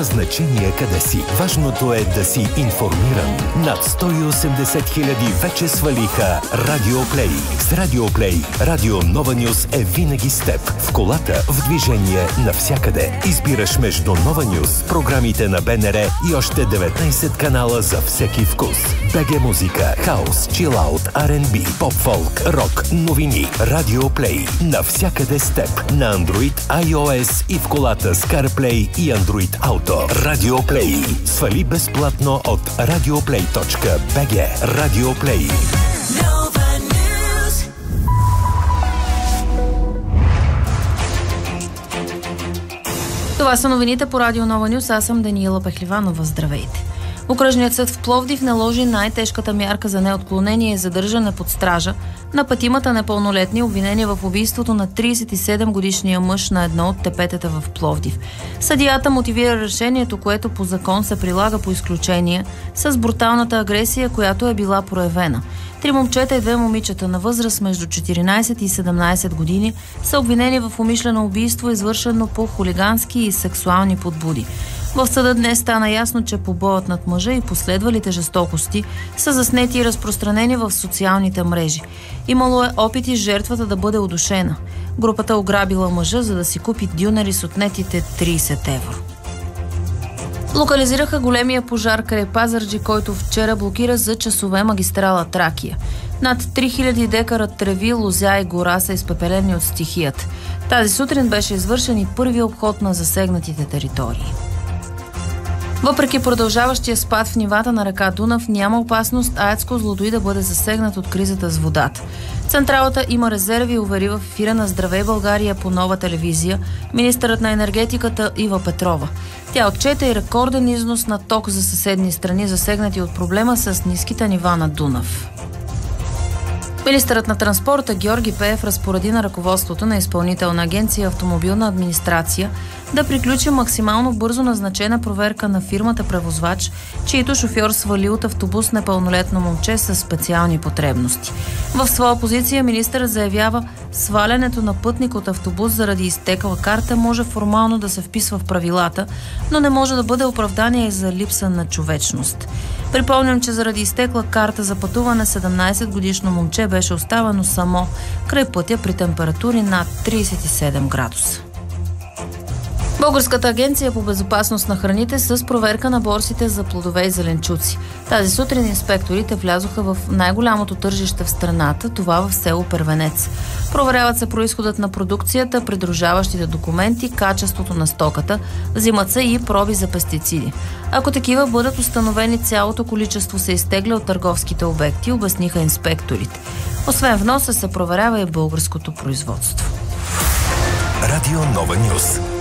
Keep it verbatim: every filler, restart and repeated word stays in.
значение къде си. Важното е да си информиран. Над сто и осемдесет хиляди вече свалиха Радио Плей. С Радио Плей, Радио Нова Нюз е винаги с теб. В колата, в движение, навсякъде. Избираш между Нова Нюз, програмите на БНР и още деветнайсет канала за всеки вкус. БГ музика, хаус, чилаут, Ар енд Би, поп-фолк, рок, новини. Радио Плей. Навсякъде с теб. На Android, iOS и в колата с CarPlay и Android Auto. Радио Плей. Свали безплатно от радиоплей точка би джи. Радио Плей. Това са новините по Радио Нова Нюз. Аз съм Даниела Пехливанова. Здравейте. Окръжният съд в Пловдив наложи най-тежката мярка за неотклонение и задържане под стража на петимата непълнолетни, обвинени в убийството на трийсет и седем годишния мъж на едно от тепетата в Пловдив. Съдията мотивира решението, което по закон се прилага по изключение, с бруталната агресия, която е била проявена. Три момчета и две момичета на възраст между четиринайсет и седемнайсет години са обвинени в умишлено убийство, извършено по хулигански и сексуални подбуди. В съда днес стана ясно, че побоят над мъжа и последвалите жестокости са заснети и разпространени в социалните мрежи. Имало е опити жертвата да бъде удушена. Групата ограбила мъжа, за да си купи дюнери с отнетите трийсет евро. Локализираха големия пожар край Пазарджик, който вчера блокира за часове магистрала Тракия. Над три хиляди декара треви, лозя и гора са изпепелени от стихията. Тази сутрин беше извършен и първи обход на засегнатите територии. Въпреки продължаващия спад в нивата на река Дунав, няма опасност АЕЦ Козлодуй да бъде засегнат от кризата с водата. Централата има резерви, увери в ефира на Здравей България по Нова телевизия министърът на енергетиката Ива Петрова. Тя отчете и рекорден износ на ток за съседни страни, засегнати от проблема с ниските нива на Дунав. Министърът на транспорта Георги Пеев разпореди на ръководството на Изпълнителна агенция Автомобилна администрация да приключи максимално бързо назначена проверка на фирмата превозвач, чието шофьор свали от автобус непълнолетно момче с специални потребности. В своя позиция министърът заявява, свалянето на пътник от автобус заради изтекла карта може формално да се вписва в правилата, но не може да бъде оправдание за липса на човечност. Припомням, че заради изтекла карта за пътуване седемнайсет годишно момче беше оставено само край пътя при температури над трийсет и седем градуса. Българската агенция по безопасност на храните с проверка на борсите за плодове и зеленчуци. Тази сутрин инспекторите влязоха в най-голямото тържище в страната, това в село Первенец. Проверяват се произходът на продукцията, придружаващите документи, качеството на стоката, взимат се и проби за пестициди. Ако такива бъдат установени, цялото количество се изтегля от търговските обекти, обясниха инспекторите. Освен вноса се проверява и българското производство. Радио Нова Нюз.